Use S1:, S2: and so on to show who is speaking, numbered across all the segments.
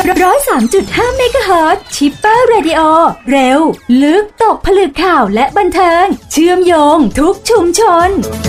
S1: 103.5 เมกะเฮิรตซ์ชิปเปอร์เรดิโอเร็วลึกตกผลึกข่าวและบันเทิงเชื่อมโยงทุกชุมชน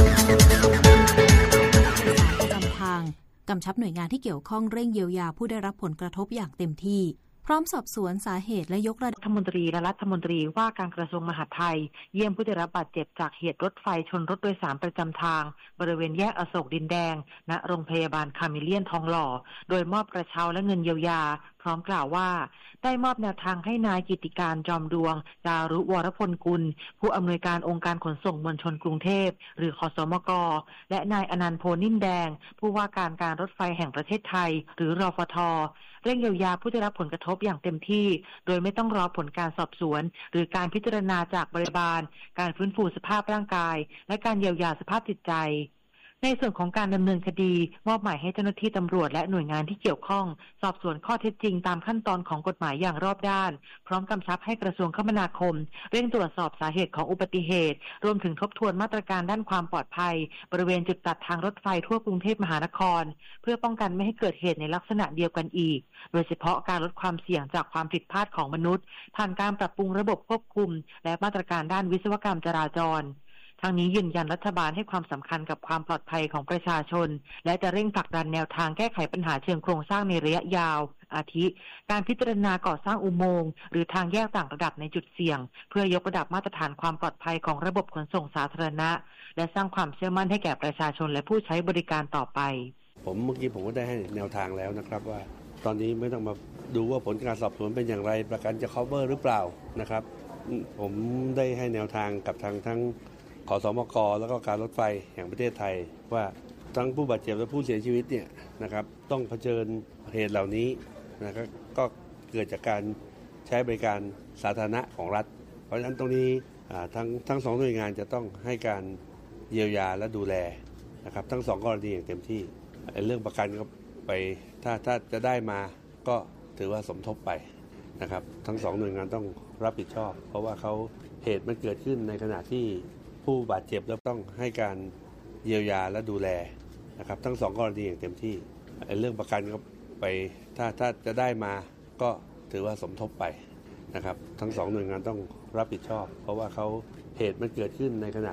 S2: ประจำทางกำชับหน่วยงานที่เกี่ยวข้องเร่งเยียวยาผู้ได้รับผลกระทบอย่างเต็มที่พร้อมสอบสวนสาเหตุและยกระดับ
S3: รัฐมนตรีและรัฐมนตรีว่าการกระทรวงมหาดไทยเยี่ยมผู้ได้รับบาดเจ็บจากเหตุรถไฟชนรถโดยสารประจำทางบริเวณแยกอโศกดินแดงณโรงพยาบาลคาเมเลียนทองหล่อโดยมอบกระเช้าและเงินเยียวยาพร้อมกล่าวว่าได้มอบแนวทางให้นายกิติการจอมดวงจารุวรพลกุลผู้อำนวยการองค์การขนส่งมวลชนกรุงเทพหรือคสมกและนายอนันต์โพนิ่มแดงผู้ว่าการรถไฟแห่งประเทศไทยหรือรฟท.เร่งเยียวยาผู้ได้รับผลกระทบอย่างเต็มที่โดยไม่ต้องรอผลการสอบสวนหรือการพิจารณาจากบริบาลการฟื้นฟูสภาพร่างกายและการเยียวยาสภาพจิตใจในส่วนของการดำเนินคดีมอบหมายให้เจ้าหน้าที่ตำรวจและหน่วยงานที่เกี่ยวข้องสอบสวนข้อเท็จจริงตามขั้นตอนของกฎหมายอย่างรอบด้านพร้อมกำชับให้กระทรวงคมนาคมเร่งตรวจสอบสาเหตุของอุบัติเหตุรวมถึงทบทวนมาตรการด้านความปลอดภัยบริเวณจุดตัดทางรถไฟทั่วกรุงเทพมหานครเพื่อป้องกันไม่ให้เกิดเหตุในลักษณะเดียวกันอีกโดยเฉพาะการลดความเสี่ยงจากความผิดพลาดของมนุษย์ผ่านการปรับปรุงระบบควบคุมและมาตรการด้านวิศวกรรมจราจรทางนี้ยืนยันรัฐบาลให้ความสำคัญกับความปลอดภัยของประชาชนและจะเร่งผลักดันแนวทางแก้ไขปัญหาเชิงโครงสร้างในระยะยาวอาทิการพิจารณาก่อสร้างอุโมงค์หรือทางแยกต่างระดับในจุดเสี่ยงเพื่อยกระดับมาตรฐานความปลอดภัยของระบบขนส่งสาธารณะและสร้างความเชื่อมั่นให้แก่ประชาชนและผู้ใช้บริการต่อไป
S4: เมื่อกี้ผมก็ได้ให้แนวทางแล้วนะครับว่าตอนนี้ไม่ต้องมาดูว่าผลการสอบสวนเป็นอย่างไรประกันจะ cover หรือเปล่านะครับผมได้ให้แนวทางกับทั้งขสมกแล้วก็การรถไฟแห่งประเทศไทยว่าทั้งผู้บาดเจ็บและผู้เสียชีวิตเนี่ยนะครับต้องเผชิญเหตุเหล่านี้นะครับก็เกิดจากการใช้บริการสาธารณะของรัฐเพราะฉะนั้นตรงนี้ทั้งสองหน่วยงานจะต้องให้การเยียวยาและดูแลนะครับทั้งสองกรณีอย่างเต็มที่เรื่องประกันก็ไปถ้าจะได้มาก็ถือว่าสมทบไปนะครับทั้งสองหน่วยงานต้องรับผิดชอบเพราะว่าเหตุมันเกิดขึ้นในขณะที่ผู้บาดเจ็บแล้วต้องให้การเยียวยาและดูแลนะครับทั้งสองกรณีอย่างเต็มที่เรื่องประกันก็ไปถ้าจะได้มาก็ถือว่าสมทบไปนะครับทั้งสองหน่วยงานต้องรับผิดชอบเพราะว่าเหตุมันเกิดขึ้นในขณะ